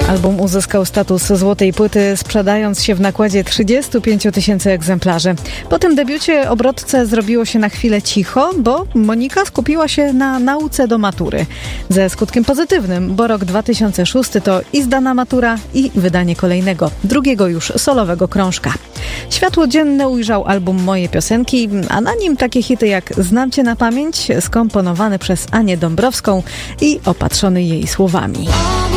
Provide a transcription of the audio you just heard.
Album uzyskał status złotej płyty, sprzedając się w nakładzie 35 000 egzemplarzy. Po tym debiucie obrotce zrobiło się na chwilę cicho, bo Monika skupiła się na nauce do matury. Ze skutkiem pozytywnym, bo rok 2006 to i zdana matura, i wydanie kolejnego, drugiego już solowego krążka. Światło dzienne ujrzał album Moje piosenki, a na nim takie hity jak Znam Cię na pamięć, skomponowany przez Anię Dąbrowską i opatrzony jej słowami.